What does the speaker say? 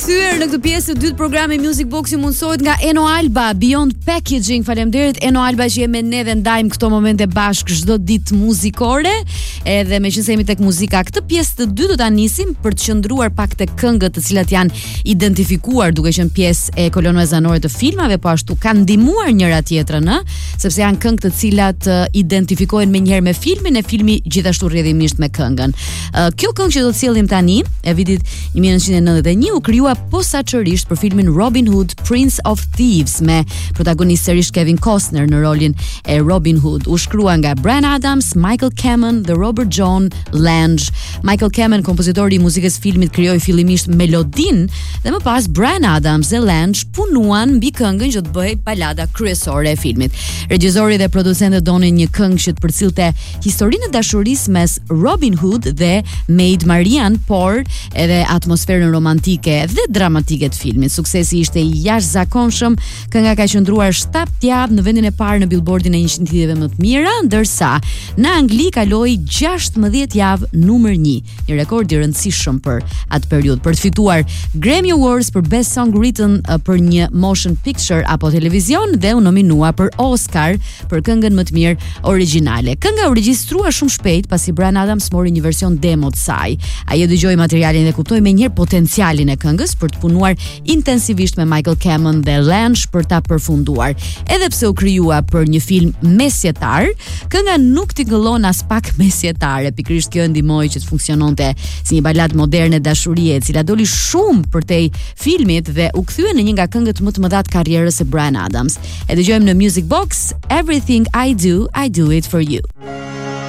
rikthyer në këtë pjesë të dytë programi Music Box ju mundsohet nga Eno Alba, Beyond Packaging. Faleminderit Eno Alba që je me ne dhe ndajmë këto momente bashkë çdo ditë muzikore. Edhe meqense jemi tek muzika, këtë pjesë të dytë do ta nisim për të qëndruar pak tek këngët të cilat janë identifikuar duke qenë pjesë e kolonave zanore të filmave, po ashtu kanë ndihmuar njëra tjetrën, sepse janë këngë të cilat identifikohen menjëherë me filmin, e filmi gjithashtu rrjedhimisht me këngën. Kjo këngë që do të sjellim tani e vitit 1991 u krijua posaçërisht për filmin Robin Hood, Prince of Thieves me protagonist serish Kevin Costner në rolin e Robin Hood. U shkrua nga Bryan Adams, Michael Kamen dhe Robert John Lange. Michael Kamen, kompozitori i muzikës filmit, krijoi fillimisht melodin dhe më pas Bryan Adams dhe Lange punuan mbi këngën që të bëhej balada kryesore e filmit. Regjizori dhe producentët donin një këngë që të përcillte historinë e dashurisë mes Robin Hood dhe Maid Marian, por edhe atmosferën romantike dhe dramatike të filmit. Suksesi ishte i jashtëzakonshëm. Kënga ka qëndruar 7 javë në vendin e parë në Billboardin e 100 hitëve më të mira, ndërsa në Angli kaloi 16 javë numër 1, një rekord i rëndësishëm për atë periudhë. Për të fituar Grammy Awards për Best Song Written për një motion picture apo televizion dhe u nominua për Oscar për këngën më të mirë origjinale. Kënga u regjistrua shumë shpejt pasi Bryan Adams mori një version demo të saj. Ai e dëgjoi materialin dhe kuptoi menjëherë potencialin e këngës për të punuar intensivisht me Michael Kamen dhe Lange për ta përfunduar. Edhe pse u krijua për një film mesjetar, kënga nuk tingëllon as pak mesjetare. Pikërisht kjo ndihmoi që të funksiononte si një baladë moderne dashurie, e cila doli shumë përtej filmit dhe u kthye në një nga këngët më të mëdha të karrierës së Bryan Adams. E dëgjojmë në Music Box, Everything I Do It For You.